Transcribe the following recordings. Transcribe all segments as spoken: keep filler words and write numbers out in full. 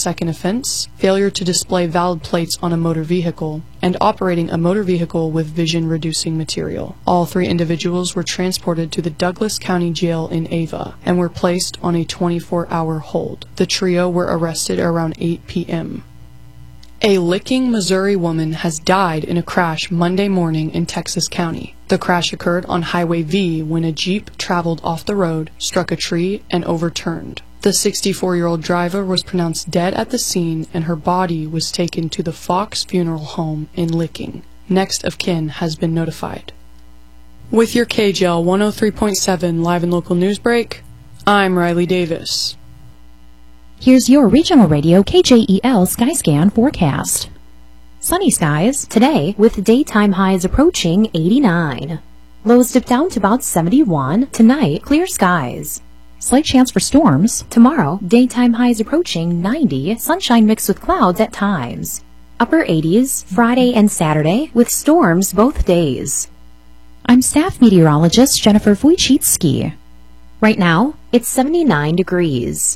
second offense, failure to display valid plates on a motor vehicle, and operating a motor vehicle with vision-reducing material. All three individuals were transported to the Douglas County Jail in Ava and were placed on a twenty-four hour hold. The trio were arrested around eight p m A Licking, Missouri woman has died in a crash Monday morning in Texas County. The crash occurred on Highway V when a Jeep traveled off the road, struck a tree, and overturned. The sixty-four-year-old driver was pronounced dead at the scene, and her body was taken to the Fox Funeral Home in Licking. Next of kin has been notified. With your K J L one oh three point seven live and local news break, I'm Riley Davis. Here's your regional radio K J E L Skyscan forecast. Sunny skies today with daytime highs approaching eighty-nine. Lows dip down to about seventy-one. Tonight, clear skies. Slight chance for storms. Tomorrow, daytime highs approaching ninety, sunshine mixed with clouds at times. Upper eighties Friday and Saturday with storms both days. I'm staff meteorologist Jennifer Wojcicki. Right now, it's seventy-nine degrees.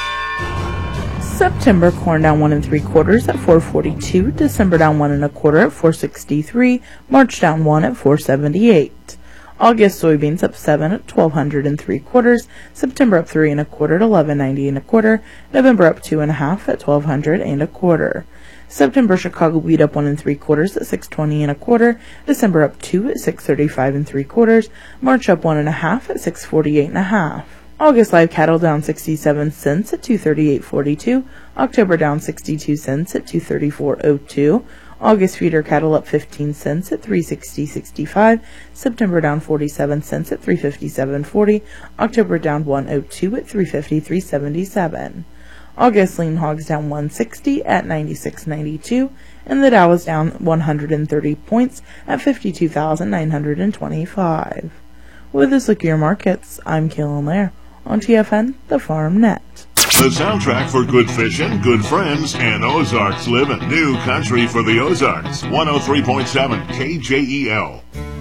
September corn down one and three quarters at four forty-two, December down one and a quarter at four sixty-three, March down one at four seventy-eight. August soybeans up seven at twelve hundred and three quarters, September up three and a quarter at eleven ninety and a quarter, November up two and a half at twelve hundred and a quarter. September Chicago wheat up one and three quarters at six twenty and a quarter, December up two at six thirty-five and three quarters, March up one and a half at six forty-eight and a half. August live cattle down sixty-seven cents at two thirty-eight forty-two, October down sixty-two cents at two thirty-four oh two, August feeder cattle up fifteen cents at three sixty sixty-five, September down forty-seven cents at three fifty-seven forty, October down one oh two at three fifty-three seventy-seven. August lean hogs down one sixty at ninety-six ninety-two, and the Dow is down one hundred thirty points at fifty-two thousand nine hundred twenty-five. With this look at your markets, I'm Kaylin Lair on T F N, the Farm Net. The soundtrack for good fishing, good friends, and Ozarks living. New country for the Ozarks. one oh three point seven K J E L.